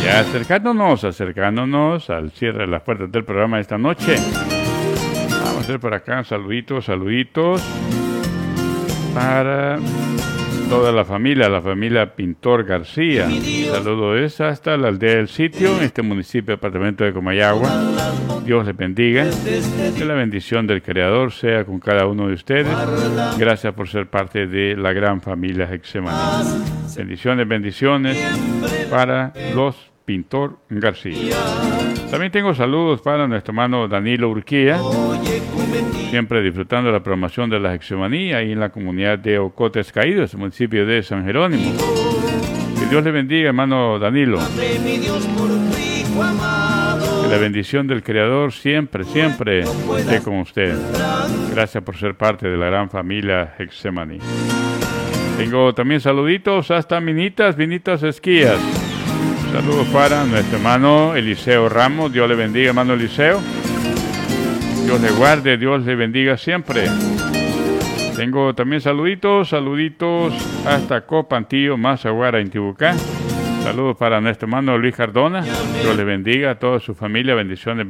Ya acercándonos al cierre de las puertas del programa de esta noche. Vamos a hacer por acá saluditos para toda la familia Pintor García. El saludo es hasta la aldea del sitio, en este municipio, departamento de Comayagua. Dios les bendiga. Que la bendición del Creador sea con cada uno de ustedes. Gracias por ser parte de la gran familia Getsemaní. Bendiciones para los Pintor García. También tengo saludos para nuestro hermano Danilo Urquía, siempre disfrutando de la programación de la Getsemaní ahí en la comunidad de Ocotes Caídos, el municipio de San Jerónimo. Que Dios le bendiga, hermano Danilo. Que la bendición del Creador siempre esté con usted. Gracias por ser parte de la gran familia Getsemaní. Tengo también saluditos hasta Vinitas Esquías. Saludos para nuestro hermano Eliseo Ramos. Dios le bendiga, hermano Eliseo. Dios le guarde, Dios le bendiga siempre. Tengo también saluditos hasta Copantillo, Mazaguara, Intibucá. Saludos para nuestro hermano Luis Cardona. Dios le bendiga a toda su familia. Bendiciones.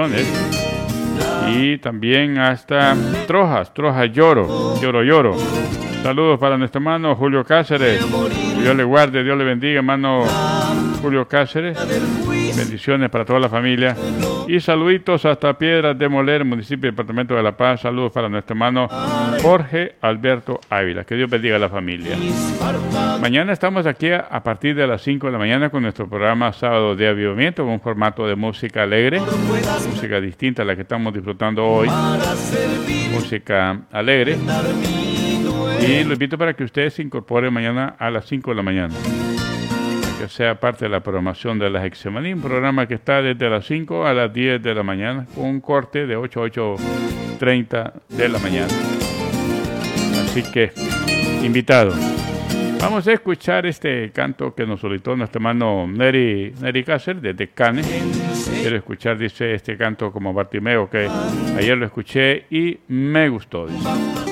Y también hasta Trojas, Lloro. Saludos para nuestro hermano Julio Cáceres. Dios le guarde, Dios le bendiga, hermano Julio Cáceres. Bendiciones para toda la familia. Y saluditos hasta Piedras de Moler, municipio y departamento de La Paz. Saludos para nuestro hermano Jorge Alberto Ávila. Que Dios bendiga a la familia. Mañana estamos aquí a partir de las 5 de la mañana con nuestro programa Sábado de Avivamiento, con un formato de música alegre, música distinta a la que estamos disfrutando hoy. Música alegre. Y lo invito para que ustedes se incorporen mañana a las 5 de la mañana. Que sea parte de la programación de la Getsemaní, un programa que está desde las 5 a las 10 de la mañana, con un corte de 8 a 8:30 de la mañana. Así que, invitado. Vamos a escuchar este canto que nos solicitó nuestro hermano Neri Cáceres, desde Canes. Quiero escuchar, dice, este canto como Bartimeo, que ayer lo escuché y me gustó, dice.